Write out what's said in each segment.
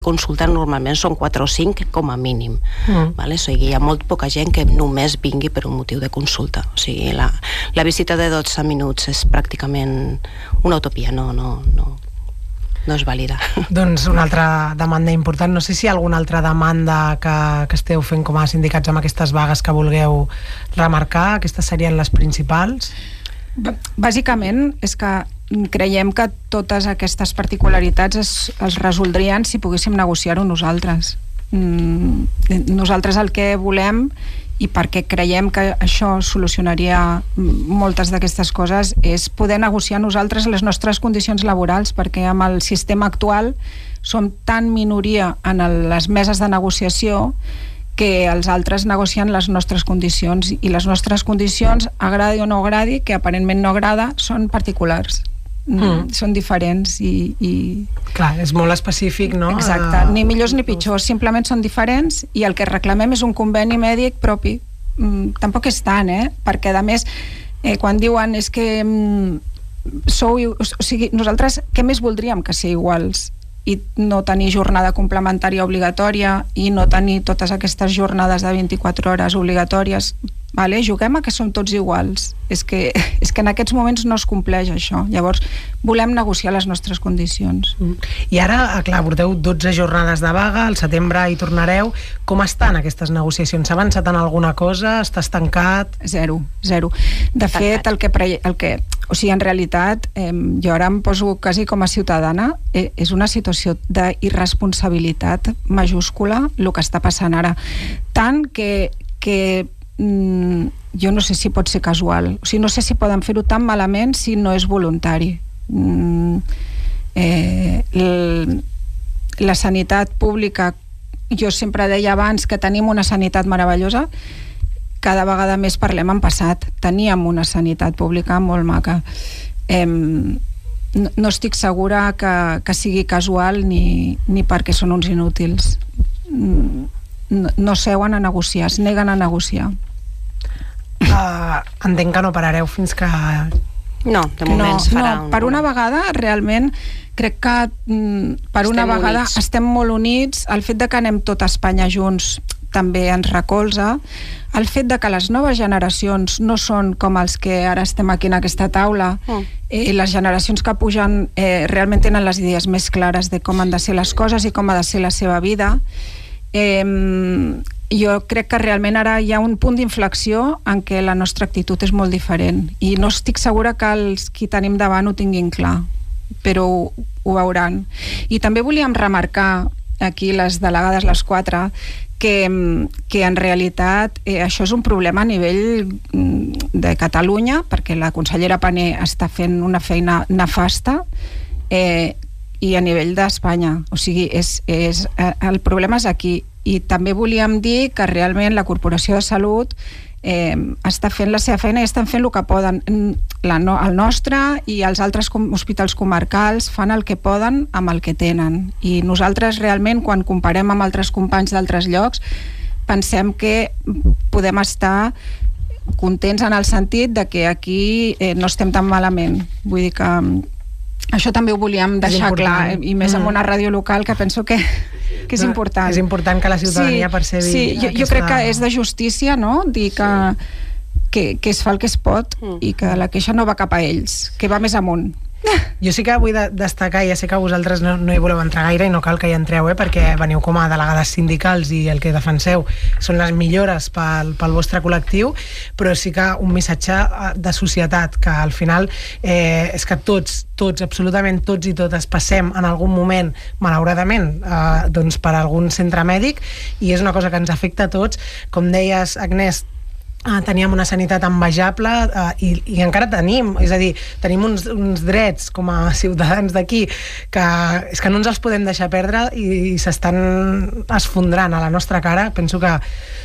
consulta normalment són 4 o 5 com a mínim. Vale? O sigui, hi ha molt poca gent que només vingui per un motiu de consulta. O sigui, la visita de 12 minuts és pràcticament una utopia, no és vàlida. Doncs una altra demanda important. No sé si hi ha alguna altra demanda que esteu fent com a sindicats amb aquestes vagues que vulgueu remarcar. Aquestes serien les principals? Bàsicament és que creiem que totes aquestes particularitats es resoldrien si poguéssim negociar-ho nosaltres. Nosaltres el que volem, i perquè creiem que això solucionaria moltes d'aquestes coses, és poder negociar nosaltres les nostres condicions laborals, perquè amb el sistema actual som tan minoria en les meses de negociació que els altres negocien les nostres condicions, i les nostres condicions, agradi o no agradi, que aparentment no agrada, són particulars. Són diferents i... Clar, és molt específic, no? Exacte, ni millors ni pitjors, simplement són diferents, i el que reclamem és un conveni mèdic propi. Tampoc és tant, perquè a més, quan diuen és que nosaltres què més voldríem que ser iguals i no tenir jornada complementària obligatòria i no tenir totes aquestes jornades de 24 hores obligatòries? Vale? Juguem a que som tots iguals. És que en aquests moments no es compleix això. Llavors volem negociar les nostres condicions. I ara, clar, porteu 12 jornades de vaga, al setembre hi tornareu. Com estan aquestes negociacions? S'ha avançat en alguna cosa? Està estancat? Zero. De fet, o sigui, en realitat, jo ara em poso quasi com a ciutadana, és una situació d'irresponsabilitat majúscula el que està passant ara. Tant que jo no sé si pot ser casual, o sigui, no sé si poden fer-ho tan malament si no és voluntari. La sanitat pública, jo sempre deia abans que tenim una sanitat meravellosa, cada vegada més parlem en passat. Teníem una sanitat pública molt maca. No estic segura que sigui casual ni perquè són uns inútils. No seuen a negociar, es neguen a negociar. Entenc que no parareu fins que... No, de moment es farà... No, per una vegada, realment, crec que per una vegada estem molt units. El fet de que anem tot Espanya junts també ens recolza. El fet de que les noves generacions no són com els que ara estem aquí en aquesta taula, les generacions que pugen realment tenen les idees més clares de com han de ser les coses i com ha de ser la seva vida. Jo crec que realment ara hi ha un punt d'inflexió en què la nostra actitud és molt diferent, i no estic segura que els qui tenim davant ho tinguin clar, però ho veuran. I també volíem remarcar aquí, les delegades, les 4, que en realitat això és un problema a nivell de Catalunya, perquè la consellera Pané està fent una feina nefasta, i a nivell d'Espanya. O sigui, el problema és aquí. I també volíem dir que realment la Corporació de Salut està fent la seva feina i estan fent el que poden. El nostre i els altres hospitals comarcals fan el que poden amb el que tenen. I nosaltres realment, quan comparem amb altres companys d'altres llocs, pensem que podem estar contents en el sentit de que aquí no estem tan malament. Vull dir que això també ho volíem deixar clar, i més en una ràdio local, que penso que és important. És important que la ciutadania percebi... Sí, jo crec que és de justícia, no?, dir que es fa el que es pot i que la queixa no va cap a ells, que va més amunt. Jo sí que vull destacar, ja sé que vosaltres no hi voleu entrar gaire i no cal que hi entreu, perquè veniu com a delegades sindicals i el que defenseu són les millores pel vostre col·lectiu, però sí que un missatge de societat, que al final és que tots, absolutament tots i totes passem en algun moment, malauradament, doncs per algun centre mèdic, i és una cosa que ens afecta a tots. Com deies, Agnès, teníem una sanitat envejable i encara tenim, és a dir, tenim uns drets com a ciutadans d'aquí que és que no ens els podem deixar perdre i s'estan esfondrant a la nostra cara. Penso que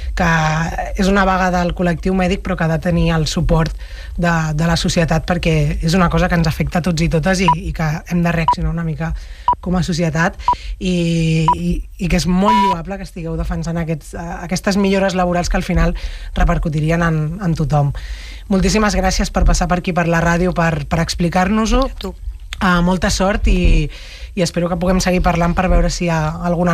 és una vaga del col·lectiu mèdic, però que ha de tenir el suport de la societat, perquè és una cosa que ens afecta a tots i totes i que hem de reaccionar una mica com a societat, i que és molt lloable que estigueu defensant aquestes millores laborals que al final repercutirien en tothom. Moltíssimes gràcies per passar per aquí per la ràdio per explicar-nos-ho. Molta sort i espero que puguem seguir parlant per veure si hi ha alguna